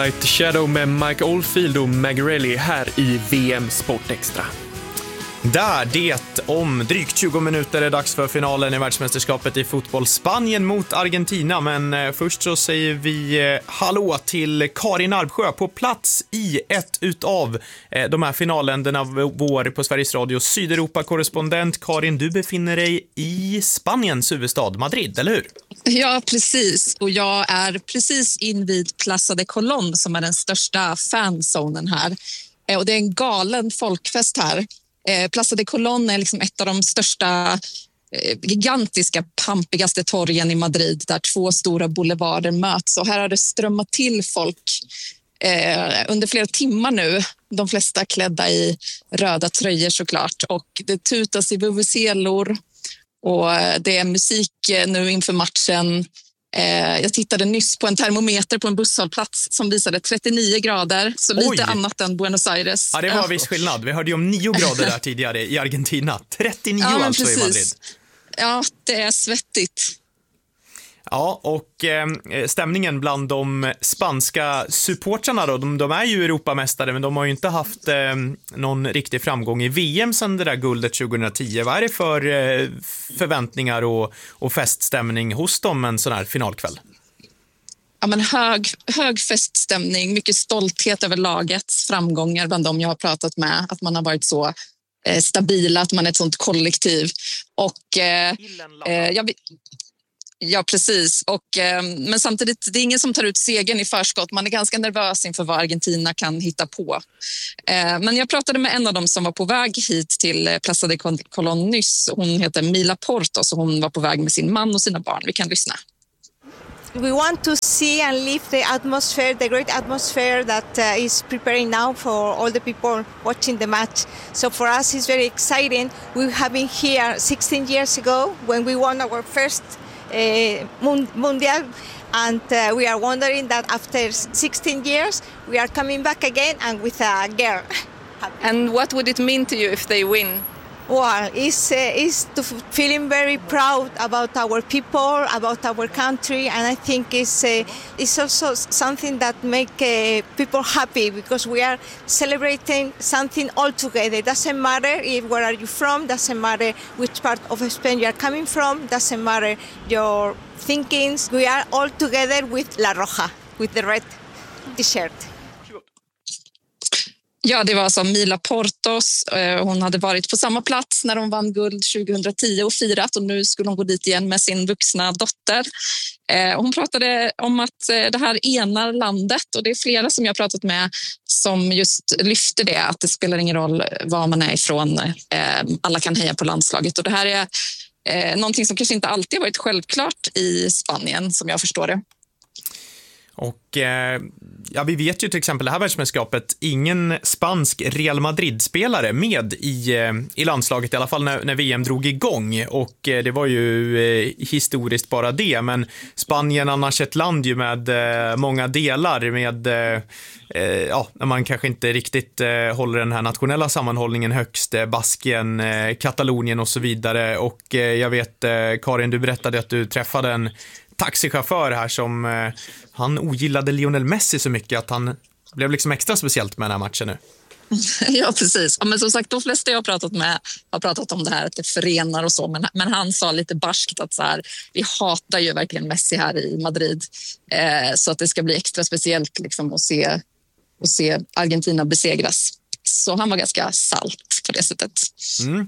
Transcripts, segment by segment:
Light the Shadow med Mike Oldfield och Magarelli här i VM Sport Extra. Där det om drygt 20 minuter är dags för finalen i världsmästerskapet i fotboll. Spanien mot Argentina, men först så säger vi hallå till Karin Arbsjö på plats i ett utav de här finalländerna, vår på Sveriges Radio Sydeuropa-korrespondent. Karin, du befinner dig i Spaniens huvudstad Madrid, eller hur? Ja, precis. Och jag är precis invid Plaza de Colón som är den största fanzonen här. Och det är en galen folkfest här. Plaza de Colón är liksom ett av de största, gigantiska, pampigaste torgen i Madrid där två stora boulevarder möts. Och här har det strömmat till folk under flera timmar nu. De flesta klädda i röda tröjor såklart. Och det tutas i vuvuzelor och det är musik nu inför matchen. Jag tittade nyss på en termometer på en busshållplats som visade 39 grader, så lite annat än Buenos Aires. Ja, det var viss skillnad. Vi hörde ju om 9 grader där tidigare i Argentina. 39 alltså precis. I Madrid. Ja, det är svettigt. Ja, och stämningen bland de spanska supportrarna då, de är ju Europamästare, men de har ju inte haft någon riktig framgång i VM sedan det där guldet 2010. Vad är det för förväntningar och feststämning hos dem en sån här finalkväll? Ja, men hög feststämning, mycket stolthet över lagets framgångar bland dem jag har pratat med, att man har varit så stabila, att man är ett sånt kollektiv. Och ja, precis. Men samtidigt, det är ingen som tar ut segern i förskott. Man är ganska nervös inför vad Argentina kan hitta på. Men jag pratade med en av dem som var på väg hit till Plaza de Colón nyss. Hon heter Mila Portos och hon var på väg med sin man och sina barn. Vi kan lyssna. We want to see and live the atmosphere, the great atmosphere that is preparing now for all the people watching the match. So for us it's very exciting. We have been here 16 years ago when we won our first Mundial, and we are wondering that after 16 years we are coming back again and with a girl. And what would it mean to you if they win? Well, it's to feeling very proud about our people, about our country, and I think it's also something that make people happy because we are celebrating something all together. It doesn't matter where are you from, doesn't matter which part of Spain you are coming from, doesn't matter your thinkings. We are all together with La Roja, with the red t-shirt. Ja, det var alltså Mila Portos. Hon hade varit på samma plats när hon vann guld 2010 och firat, och nu skulle hon gå dit igen med sin vuxna dotter. Hon pratade om att det här enar landet, och det är flera som jag har pratat med som just lyfter det, att det spelar ingen roll var man är ifrån. Alla kan heja på landslaget, och det här är någonting som kanske inte alltid har varit självklart i Spanien, som jag förstår det. Och ja, vi vet ju till exempel det här världsmästerskapet, ingen spansk Real Madrid-spelare med i landslaget, i alla fall när VM drog igång, och det var ju historiskt bara det, men Spanien annars ett land ju med många delar med ja, när man kanske inte riktigt håller den här nationella sammanhållningen högst, Baskien, Katalonien och så vidare. Och jag vet, Karin, du berättade att du träffade en taxichaufför här som han ogillade Lionel Messi så mycket att han blev liksom extra speciellt med den här matchen nu. Ja, precis. Ja, men som sagt, de flesta jag har pratat med har pratat om det här att det förenar och så, men han sa lite barskt att så här, vi hatar ju verkligen Messi här i Madrid, så att det ska bli extra speciellt liksom att se Argentina besegras. Så han var ganska salt på det sättet. Mm.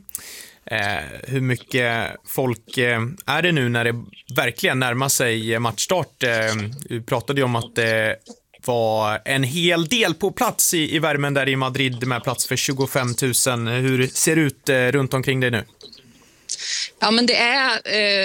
Hur mycket folk är det nu när det verkligen närmar sig matchstart? Vi pratade ju om att det var en hel del på plats i värmen där i Madrid med plats för 25 000. Hur ser det ut runt omkring dig nu? Ja, men det är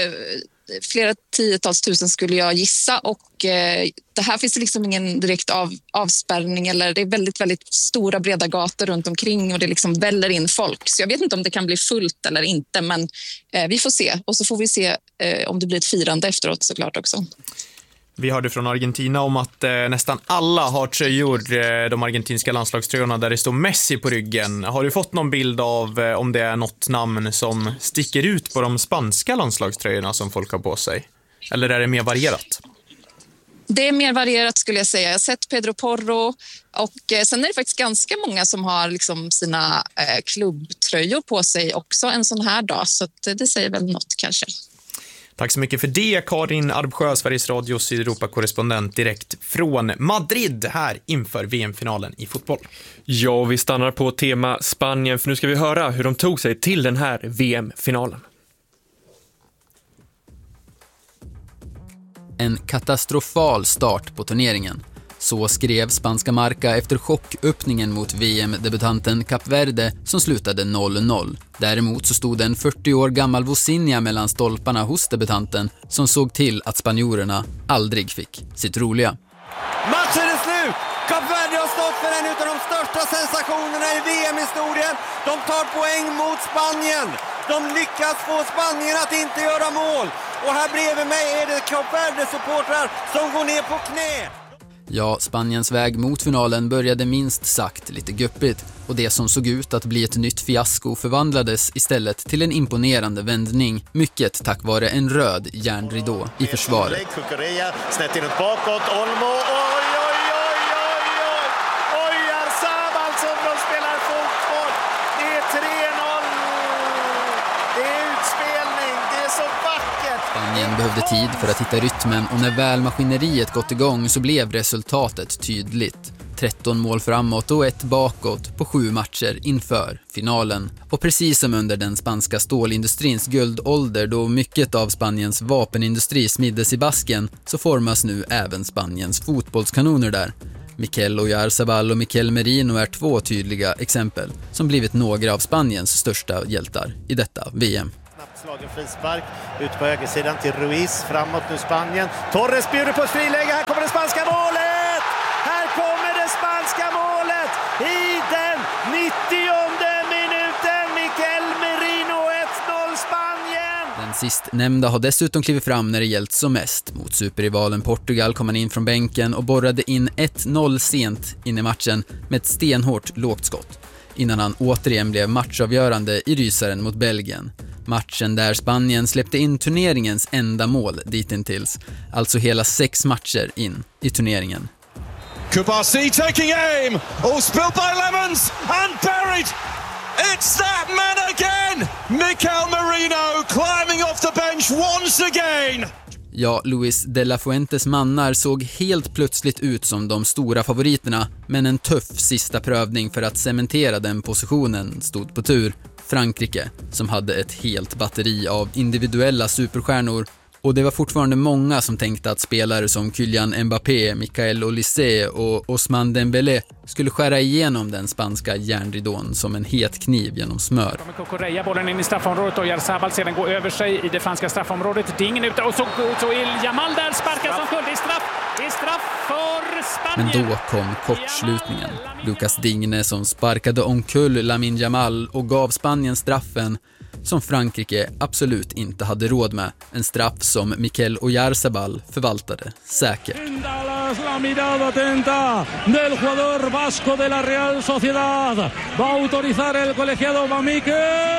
flera tiotals tusen skulle jag gissa, och det här finns liksom ingen direkt avspärrning, eller det är väldigt, väldigt stora breda gator runt omkring och det liksom väller in folk. Så jag vet inte om det kan bli fullt eller inte, men vi får se. Och så får vi se om det blir ett firande efteråt såklart också. Vi hörde från Argentina om att nästan alla har tröjor, de argentinska landslagströjorna där det står Messi på ryggen. Har du fått någon bild av om det är något namn som sticker ut på de spanska landslagströjorna som folk har på sig? Eller är det mer varierat? Det är mer varierat skulle jag säga. Jag har sett Pedro Porro och sen är det faktiskt ganska många som har liksom sina klubbtröjor på sig också en sån här dag. Så det säger väl något kanske. Tack så mycket för det, Karin Arbsjö, Sveriges Radios Europa-korrespondent direkt från Madrid här inför VM-finalen i fotboll. Ja, vi stannar på tema Spanien för nu ska vi höra hur de tog sig till den här VM-finalen. En katastrofal start på turneringen. Så skrev spanska Marca efter chocköppningen mot VM-debutanten Kap Verde som slutade 0-0. Däremot så stod en 40 år gammal Vozinha mellan stolparna hos debutanten som såg till att spanjorerna aldrig fick sitt roliga. Matchen är slut! Kap Verde har stått för en av de största sensationerna i VM-historien. De tar poäng mot Spanien. De lyckas få Spanien att inte göra mål. Och här bredvid mig är det Kap Verde-supportrar som går ner på knä. Ja, Spaniens väg mot finalen började minst sagt lite guppigt och det som såg ut att bli ett nytt fiasko förvandlades istället till en imponerande vändning, mycket tack vare en röd järnridå i försvaret. Snett in bakåt, Olmo, oj, oj, oj, oj, oj, oj, Arzabal som de spelar fotboll, det är 3-0, det är utspelning, det är så vackert. Spanien behövde tid för att hitta rytmen och när väl maskineriet gått igång så blev resultatet tydligt. 13 mål framåt och 1 bakåt på 7 matcher inför finalen. Och precis som under den spanska stålindustrins guldålder då mycket av Spaniens vapenindustri smiddes i basken så formas nu även Spaniens fotbollskanoner där. Mikel Oyarzabal och Mikel Merino är 2 tydliga exempel som blivit några av Spaniens största hjältar i detta VM. Slagen frispark ut på högersidan till Ruiz, framåt nu Spanien. Torres bjuder på ett friläge, här kommer det spanska målet! Här kommer det spanska målet i den 90:e minuten. Mikel Merino, 1-0 Spanien! Den sistnämnda har dessutom klivit fram när det gällt som mest. Mot superrivalen Portugal kom han in från bänken och borrade in 1-0 sent in i matchen med ett stenhårt lågt skott. Innan han återigen blev matchavgörande i rysaren mot Belgien. Matchen där Spanien släppte in turneringens enda mål ditintills. Alltså hela 6 matcher in i turneringen. Kubasi taking aim. Oh, spilled by Lemons and buried. It's that man again. Mikel Merino climbing off the bench once again. Ja, Luis de la Fuentes mannar såg helt plötsligt ut som de stora favoriterna, men en tuff sista prövning för att cementera den positionen stod på tur. Frankrike, som hade ett helt batteri av individuella superstjärnor, och det var fortfarande många som tänkte att spelare som Kylian Mbappé, Michael Olise och Ousmane Dembélé skulle skära igenom den spanska järnridån som en het kniv genom smör. Correa, bollen in i straffområdet och Oyarzabal sedan går över sig i det franska straffområdet. Det är ingen ute och så är Yamal där, sparkar som skull. Det är straff för Spanien. Men då kom kortslutningen. Lucas Digne som sparkade omkull Lamine Yamal och gav Spanien straffen som Frankrike absolut inte hade råd med. En straff som Mikel Oyarzabal förvaltade säkert. La mirada atenta del jugador vasco de la Real Sociedad. Va a autorizar el colegiado Mamique.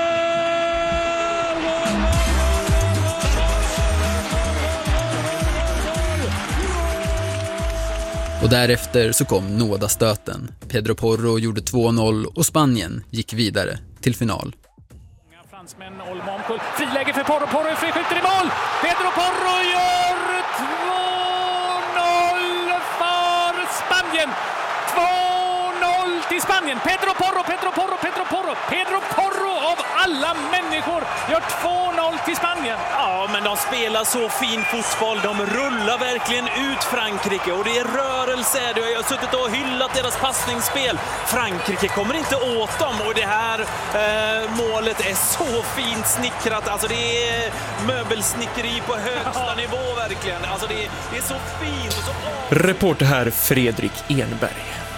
Och därefter så kom nådastöten. Pedro Porro gjorde 2-0 och Spanien gick vidare till final. Fransmän, Olmo omkull. Friläge för Porro. Porro friskjuter i mål. Pedro Porro gör 2-0 för Spanien. 2-0 till Spanien. Pedro Porro av alla människor gör 2-0 till Spanien. Ja, men de spelar så fin fotboll. De rullar verkligen ut Frankrike och det är rörelse. Jag har suttit och hyllat deras passningsspel. Frankrike kommer inte åt dem och det här målet är så fint snickrat. Alltså det är möbelsnickeri på högsta nivå verkligen. Alltså det är så fint och så... Reporter här Fredrik Enberg.